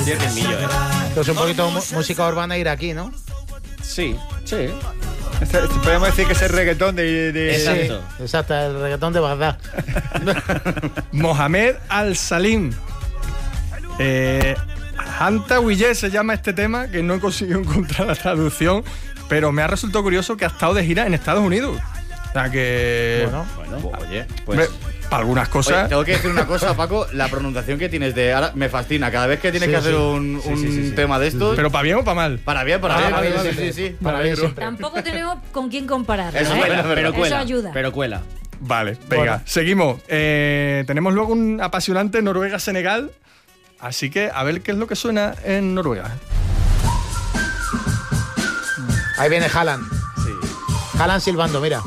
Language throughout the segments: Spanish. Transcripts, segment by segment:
Tiene el millo, Esto es un poquito música urbana iraquí, ¿no? Sí. Podemos decir que es el reggaetón de... Exacto. Sí, exacto, el reggaetón de Bagdad. Mohamed Al-Salim. Hanta Wille se llama este tema, que no he conseguido encontrar la traducción, pero me ha resultado curioso que ha estado de gira en Estados Unidos. O sea que... Bueno, oye, pues... Para algunas cosas... Oye, tengo que decir una cosa, Paco, la pronunciación que tienes de... Ahora me fascina, cada vez que tienes que hacer un tema de estos... ¿Pero para bien o para mal? Para bien, para bien. Vale. Sí. Para bien siempre. Tampoco tenemos con quién compararlo. Eso ¿eh? pero cuela. Eso ayuda. Pero cuela. Vale, venga, seguimos. Tenemos luego un apasionante Noruega-Senegal, así que a ver qué es lo que suena en Noruega. Ahí viene Haaland. Sí. Haaland silbando, mira.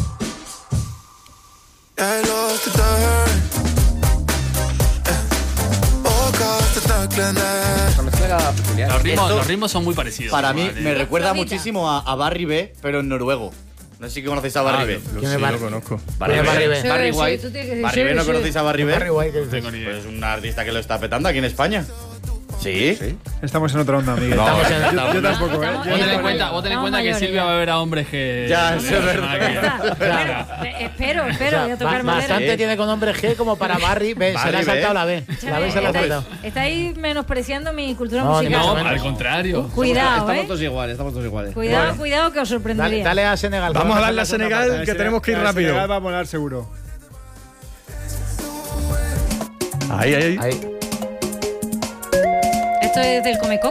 Los ritmos son muy parecidos. Para mí me recuerda Flojita. muchísimo a Barry B, pero en noruego. No sé si conocéis a Barry B. ¿Quién es Sí, Barry? lo conozco. ¿Quién es Barry B? Sí, Barry sí, White. tú tienes que decir Barry B, ¿no sí. conocéis a Barry B? Barry White, ¿qué No dices? tengo ni idea. Pues es un artista que lo está petando aquí en España. ¿Sí? Estamos en otra onda, Miguel. Estamos en- Yo tampoco, ¿eh? Estamos- Vos ten en Estamos cuenta que mayores Silvia ya. va a ver a hombres que... Ya, eso es verdad. Bueno, espero, O sea, voy a tocar madera. bastante tiene con hombre G como para Barry B. Se le ha Barry saltado B. la B. La B se la ha saltado. Estáis menospreciando mi cultura No, ni musical. mucho No, menos. al contrario. Cuidado, Estamos ¿eh? todos iguales, Cuidado que os sorprendería. Dale a Senegal. Vamos a darle a la segunda Senegal, parte. que tenemos que ir El rápido. Senegal va a molar seguro. Ahí. Ahí. Esto es del Comeco.